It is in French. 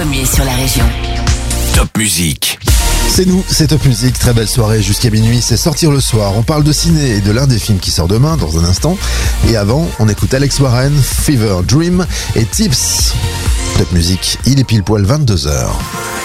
premier sur la région. Top Musique. C'est nous, c'est Top Musique, très belle soirée jusqu'à minuit, c'est Sortir le soir. On parle de ciné et de l'un des films qui sort demain, dans un instant. Et avant, on écoute Alex Warren, Fever Dream et Tips. Top Musique, il est pile poil 22h.